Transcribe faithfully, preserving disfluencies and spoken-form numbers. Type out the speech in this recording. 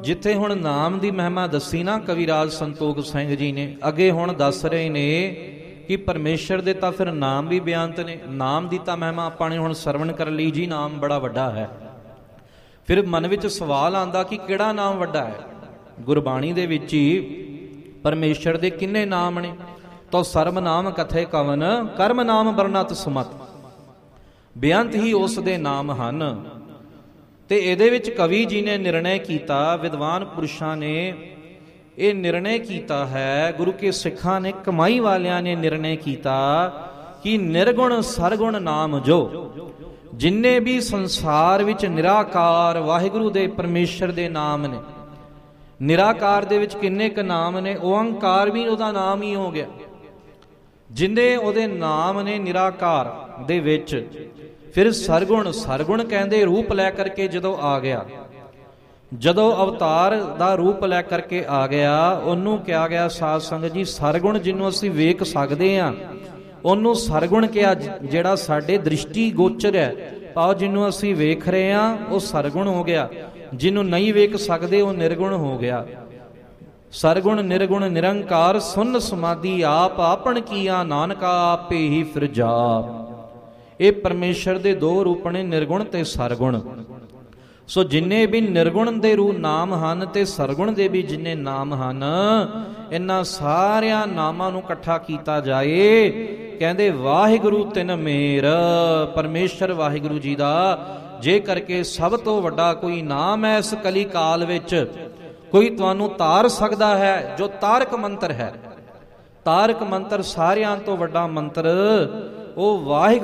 ਜਿੱਥੇ ਹੁਣ ਨਾਮ ਦੀ ਮਹਿਮਾ ਦੱਸੀ ਨਾ ਕਵਿਰਾਜ ਸੰਤੋਖ ਸਿੰਘ ਜੀ ਨੇ, ਅੱਗੇ ਹੁਣ ਦੱਸ ਰਹੇ ਨੇ ਕਿ ਪਰਮੇਸ਼ਰ ਦੇ ਤਾਂ ਫਿਰ ਨਾਮ ਵੀ ਬਿਆਨਤ ਨੇ। ਨਾਮ ਦੀ ਤਾਂ ਮਹਿਮਾ ਆਪਾਂ ਨੇ ਹੁਣ ਸਰਵਣ ਕਰ ਲਈ ਜੀ, ਨਾਮ ਬੜਾ ਵੱਡਾ ਹੈ। ਫਿਰ ਮਨ ਵਿੱਚ ਸਵਾਲ ਆਉਂਦਾ ਕਿ ਕਿਹੜਾ ਨਾਮ ਵੱਡਾ ਹੈ? ਗੁਰਬਾਣੀ ਦੇ ਵਿੱਚ ਹੀ ਪਰਮੇਸ਼ਰ ਦੇ ਕਿੰਨੇ ਨਾਮ ਨੇ? ਤੋ ਸਰਬ ਨਾਮ ਕਥੇ ਕਵਨ, ਕਰਮ ਨਾਮ ਵਰਣਤ ਸੁਮਤ। ਬੇਅੰਤ ਹੀ ਉਸ ਦੇ ਨਾਮ ਹਨ। ਤੇ ਇਹਦੇ ਵਿੱਚ ਕਵੀ ਜੀ ਨੇ ਨਿਰਣੈ ਕੀਤਾ, ਵਿਦਵਾਨ ਪੁਰਸ਼ਾਂ ਨੇ ਇਹ ਨਿਰਣੈ ਕੀਤਾ ਹੈ, ਗੁਰੂ ਕੇ ਸਿੱਖਾਂ ਨੇ, ਕਮਾਈ ਵਾਲਿਆਂ ਨੇ ਨਿਰਣੈ ਕੀਤਾ ਕਿ ਨਿਰਗੁਣ ਸਰਗੁਣ ਨਾਮ ਜੋ ਜਿੰਨੇ ਵੀ ਸੰਸਾਰ ਵਿੱਚ ਨਿਰਾਕਾਰ ਵਾਹਿਗੁਰੂ ਦੇ ਪਰਮੇਸ਼ਰ ਦੇ ਨਾਮ ਨੇ। ਨਿਰਾਕਾਰ ਦੇ ਵਿੱਚ ਕਿੰਨੇ ਕੁ ਨਾਮ ਨੇ? ਓੰਕਾਰ ਵੀ ਉਹਦਾ ਨਾਮ ਹੀ ਹੋ ਗਿਆ। ਜਿੰਨੇ ਉਹਦੇ ਨਾਮ ਨੇ ਨਿਰਾਕਾਰ ਦੇ ਵਿੱਚ, ਫਿਰ ਸਰਗੁਣ, ਸਰਗੁਣ ਕਹਿੰਦੇ ਰੂਪ ਲੈ ਕਰਕੇ ਜਦੋਂ ਆ ਗਿਆ, ਜਦੋਂ ਅਵਤਾਰ ਦਾ ਰੂਪ ਲੈ ਕਰਕੇ ਆ ਗਿਆ, ਉਹਨੂੰ ਕਿਹਾ ਗਿਆ ਸਾਧ ਸੰਗਤ ਜੀ ਸਰਗੁਣ ਜਿਹਨੂੰ ਅਸੀਂ ਵੇਖ ਸਕਦੇ ਹਾਂ ਉਹਨੂੰ ਸਰਗੁਣ ਕਿਹਾ। ਜਿਹੜਾ ਸਾਡੇ ਦ੍ਰਿਸ਼ਟੀ ਗੋਚਰ ਹੈ, ਭਾਵ ਜਿਹਨੂੰ ਅਸੀਂ ਵੇਖ ਰਹੇ ਹਾਂ ਉਹ ਸਰਗੁਣ ਹੋ ਗਿਆ। ਜਿਹਨੂੰ ਨਹੀਂ ਵੇਖ ਸਕਦੇ ਉਹ ਨਿਰਗੁਣ ਹੋ ਗਿਆ। ਸਰਗੁਣ ਨਿਰਗੁਣ ਨਿਰੰਕਾਰ ਸੁਨ ਸਮਾਧੀ ਆਪ ਆਪਣ ਕੀਆ, ਨਾਨਕਾ ਆਪੇ ਹੀ ਫਿਰ ਜਾਪ। ਇਹ ਪਰਮੇਸ਼ਰ ਦੇ ਦੋ ਰੂਪ ਨੇ, ਨਿਰਗੁਣ ਤੇ ਸਰਗੁਣ। ਸੋ ਜਿੰਨੇ ਵੀ ਨਿਰਗੁਣ ਦੇ ਰੂਪ ਨਾਮ ਹਨ ਤੇ ਸਰਗੁਣ ਦੇ ਵੀ ਜਿੰਨੇ ਨਾਮ ਹਨ, ਇਹਨਾਂ ਸਾਰਿਆਂ ਨਾਮਾਂ ਨੂੰ ਇਕੱਠਾ ਕੀਤਾ ਜਾਏ, ਕਹਿੰਦੇ ਵਾਹਿਗੁਰੂ ਤਿਨ ਮੇਰ। ਪਰਮੇਸ਼ਰ ਵਾਹਿਗੁਰੂ ਜੀ ਦਾ ਜੇ ਕਰਕੇ ਸਭ ਤੋਂ ਵੱਡਾ ਕੋਈ ਨਾਮ ਹੈ ਇਸ ਕਲੀ ਕਾਲ ਵਿੱਚ, ਕੋਈ ਤੁਹਾਨੂੰ ਤਾਰ ਸਕਦਾ ਹੈ, ਜੋ ਤਾਰਕ ਮੰਤਰ ਹੈ। ਤਾਰਕ ਮੰਤਰ ਸਾਰਿਆਂ ਤੋਂ ਵੱਡਾ ਮੰਤਰ ਉਹ ਵਾਹਿਗੁਰੂ